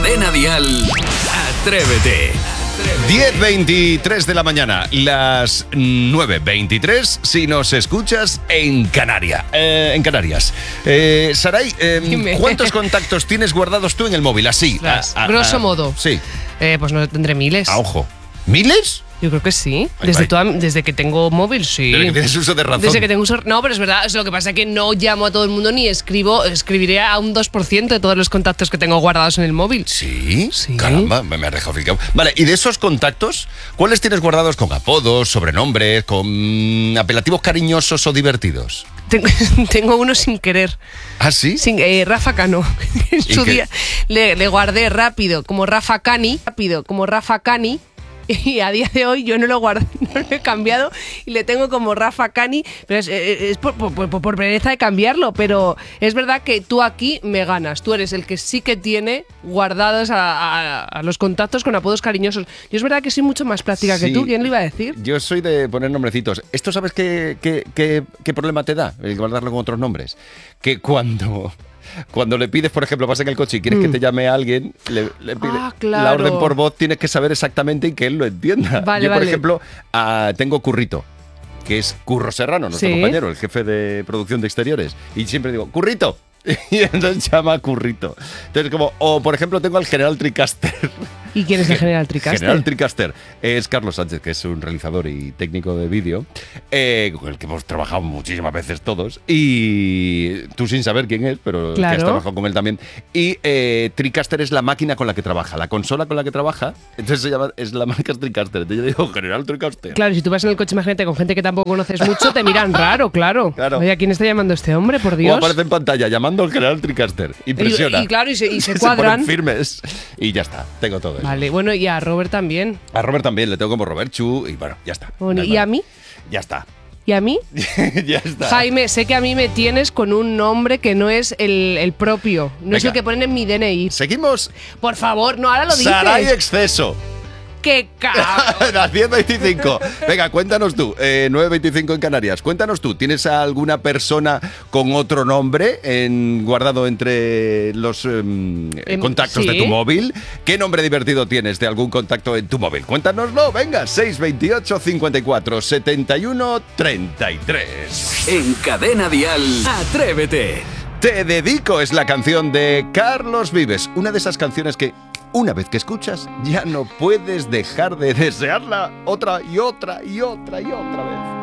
Cadena Dial, Atrévete. 10:23 de la mañana, las 9:23 si nos escuchas en Canarias. Saray, ¿cuántos contactos tienes guardados tú en el móvil? Así, grosso modo. Sí. Pues no tendré miles. Ojo. ¿Miles? Yo creo que sí. Ay, Desde que tengo móvil, sí. Desde que tienes uso de razón. Desde que tengo uso. No, pero es verdad. Lo que pasa es que no llamo a todo el mundo ni escribiré a un 2% de todos los contactos que tengo guardados en el móvil. ¿Sí? Sí. Caramba, me has dejado flicado. Vale, y de esos contactos, ¿cuáles tienes guardados con apodos, sobrenombres, con apelativos cariñosos o divertidos? Tengo uno sin querer. ¿Ah, sí? Rafa Cano. En su qué? día le guardé rápido como Rafa Cani. Y a día de hoy yo no lo he cambiado y le tengo como Rafa Cani, pero es por pereza de cambiarlo, pero es verdad que tú aquí me ganas, tú eres el que sí que tiene guardados a los contactos con apodos cariñosos. Yo es verdad que soy mucho más práctica que tú, ¿quién lo iba a decir? Yo soy de poner nombrecitos. ¿Esto sabes qué problema te da el guardarlo con otros nombres? Que cuando le pides, por ejemplo, vas en el coche y quieres que te llame a alguien, le pides claro. la orden por voz, tienes que saber exactamente y que él lo entienda. Yo, por ejemplo, tengo Currito, que es Curro Serrano, nuestro compañero, el jefe de producción de exteriores. Y siempre digo, ¡Currito! Y entonces llama Currito. Entonces, o por ejemplo, tengo al general Tricaster. ¿Y quién es el general Tricaster? General Tricaster es Carlos Sánchez, que es un realizador y técnico de vídeo, con el que hemos trabajado muchísimas veces todos. Y tú sin saber quién es, pero que has trabajado con él también. Y Tricaster es la máquina con la que trabaja, la consola con la que trabaja. Entonces es la marca Tricaster. Entonces yo digo, General Tricaster. Claro, si tú vas en el coche, imagínate, con gente que tampoco conoces mucho, te miran raro, claro. Oye, ¿a quién está llamando este hombre, por Dios? O aparece en pantalla llamando al General Tricaster. Impresiona. Y claro, y se cuadran. Se ponen firmes. Y ya está, tengo todo eso. Vale, bueno, y a Robert también. A Robert también, le tengo como Robert Chu y bueno, ya está. Bueno, ¿y a mí? Ya está. ¿Y a mí? Ya está. Jaime, sé que a mí me tienes con un nombre que no es el propio. No es el que ponen en mi DNI. Seguimos. Por favor, no, ahora lo dices. Saray Exceso. ¡Qué cabrón! Las 10:25. Venga, cuéntanos tú. 9:25 en Canarias. Cuéntanos tú. ¿Tienes a alguna persona con otro nombre guardado entre los contactos de tu móvil? ¿Qué nombre divertido tienes de algún contacto en tu móvil? Cuéntanoslo. Venga, 628 54 71 33. En Cadena Dial, Atrévete. Te dedico es la canción de Carlos Vives. Una de esas canciones que una vez que escuchas, ya no puedes dejar de desearla otra y otra y otra y otra vez.